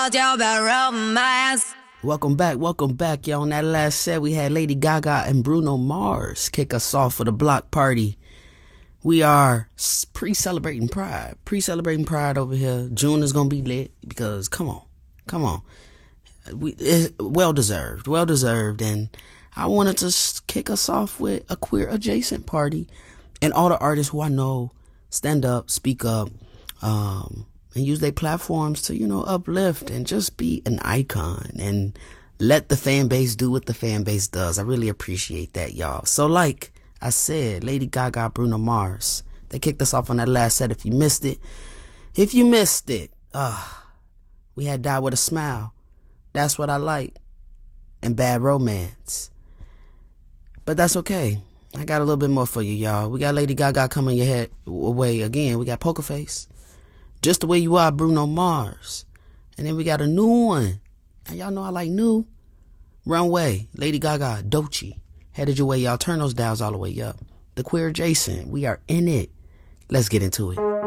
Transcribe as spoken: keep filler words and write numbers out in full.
Welcome back, welcome back, y'all. On that last set, we had Lady Gaga and Bruno Mars kick us off for the block party. We are pre-celebrating Pride, pre-celebrating Pride over here. June is gonna be lit because, come on, come on, we it's well deserved, well deserved. And I wanted to kick us off with a queer adjacent party, and all the artists who I know stand up, speak up, um. and use their platforms to, you know, uplift and just be an icon and let the fan base do what the fan base does. I really appreciate that, y'all. So like I said, Lady Gaga, Bruno Mars, they kicked us off on that last set. If you missed it, if you missed it, uh, we had Die With A Smile. That's What I Like. And Bad Romance. But that's okay. I got a little bit more for you, y'all. We got Lady Gaga coming your head away again. We got Poker Face. Just the Way You Are, Bruno Mars. And then we got a new one. And y'all know I like new. Runway, Lady Gaga, Doechii. Headed your way, y'all. Turn those dials all the way up. The queer adjacent. We are in it. Let's get into it.